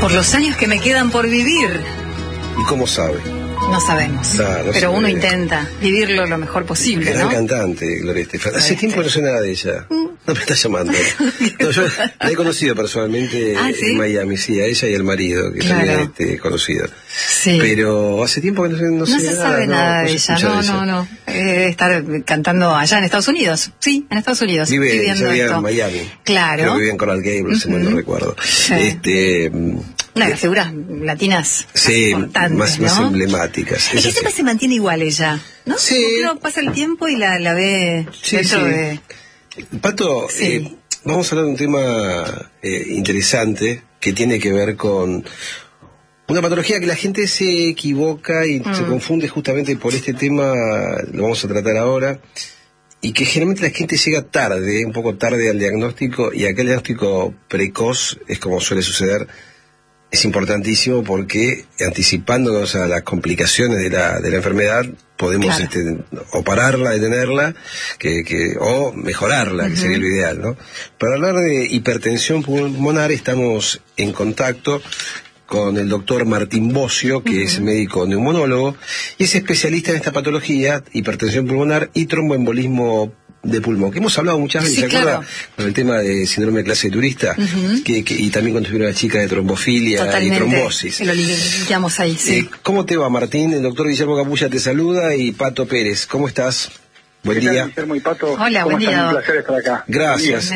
Por los años que me quedan por vivir. ¿Y cómo sabe? No sabemos, pero uno intenta vivirlo lo mejor posible, Gran ¿no? cantante, Gloria Estefan. Hace tiempo que no sé nada de ella. No me está llamando. No, yo la he conocido personalmente ¿sí? en Miami, sí, a ella y al marido, que también es conocido. Sí. Pero hace tiempo que no sé se sabe nada de ella, no. Estar cantando allá en Estados Unidos. Sí, en Estados Unidos. Vive en Miami. Claro. Creo que vive en Coral Gables, si mal no recuerdo. Sí. Una de las figuras latinas más más emblemáticas. Es que siempre se mantiene igual ella, ¿no? Sí. Porque uno pasa el tiempo y la ve dentro de... Pato, vamos a hablar de un tema interesante que tiene que ver con una patología que la gente se equivoca y se confunde justamente por este tema, lo vamos a tratar ahora, y que generalmente la gente llega tarde, un poco tarde al diagnóstico, y aquel diagnóstico precoz es como suele suceder. Es importantísimo porque anticipándonos a las complicaciones de la enfermedad podemos o pararla, detenerla, o mejorarla, que sería lo ideal, ¿no? Para hablar de hipertensión pulmonar estamos en contacto con el doctor Martín Bocio, que es médico neumonólogo y es especialista en esta patología, hipertensión pulmonar y tromboembolismo de pulmón, que hemos hablado muchas veces, ¿se acuerda? Con el tema de síndrome de clase de turista, y también cuando tuvieron a la chica de trombofilia y trombosis. Lo linkamos ahí, sí. ¿Cómo te va, Martín? El doctor Guillermo Capulla te saluda y Pato Pérez, ¿cómo estás? Buen día. Guillermo y Pato. Hola, buen día. Un placer estar acá. Gracias.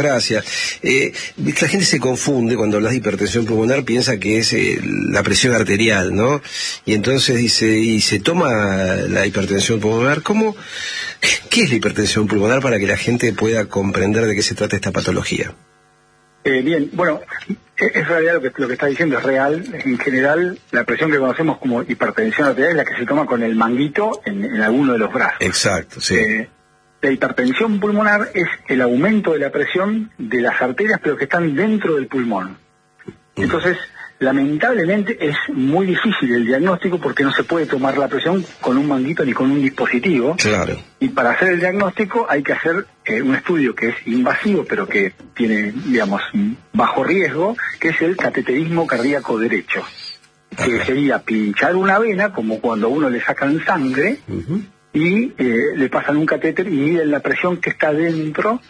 La gente se confunde cuando hablas de hipertensión pulmonar, piensa que es la presión arterial, ¿no? Y entonces dice, y se toma la hipertensión pulmonar. ¿Qué es la hipertensión pulmonar para que la gente pueda comprender de qué se trata esta patología? Bien, bueno, es realidad lo que está diciendo, es real. En general, la presión que conocemos como hipertensión arterial es la que se toma con el manguito en alguno de los brazos. Exacto, sí. La hipertensión pulmonar es el aumento de la presión de las arterias, pero que están dentro del pulmón. Entonces, lamentablemente es muy difícil el diagnóstico porque no se puede tomar la presión con un manguito ni con un dispositivo. Claro. Y para hacer el diagnóstico hay que hacer un estudio que es invasivo, pero que tiene, digamos, bajo riesgo, que es el cateterismo cardíaco derecho. Que sería pinchar una vena, como cuando a uno le sacan sangre, y le pasan un catéter y miden la presión que está dentro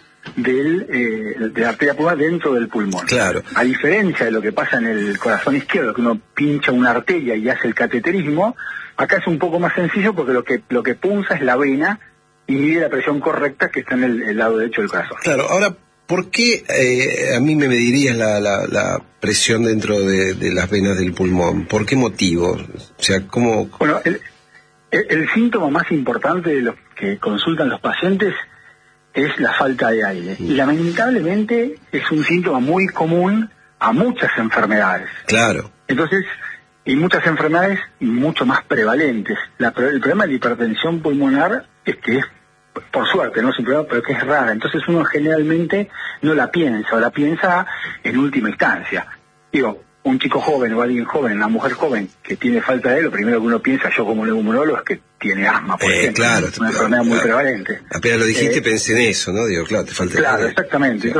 de la arteria pulmonar, dentro del pulmón. Claro. A diferencia de lo que pasa en el corazón izquierdo, que uno pincha una arteria y hace el cateterismo, acá es un poco más sencillo porque lo que punza es la vena y mide la presión correcta que está en el lado derecho del corazón. Claro, ahora, ¿por qué a mí me medirías la presión dentro de las venas del pulmón? ¿Por qué motivo? O sea, ¿cómo...? Bueno, el síntoma más importante de los que consultan los pacientes es la falta de aire. Y lamentablemente es un síntoma muy común a muchas enfermedades. Claro. Entonces, y muchas enfermedades mucho más prevalentes. El problema de la hipertensión pulmonar es que es, por suerte, no es un problema, pero que es rara. Entonces uno generalmente no la piensa, o la piensa en última instancia. Digo, un chico joven o alguien joven, una mujer joven que tiene falta de aire, lo primero que uno piensa, yo como neumonólogo, es que tiene asma, por ejemplo. Claro, una enfermedad muy prevalente. Apenas lo dijiste, pensé en eso, ¿no? Digo, claro, te falta Claro, aire. exactamente.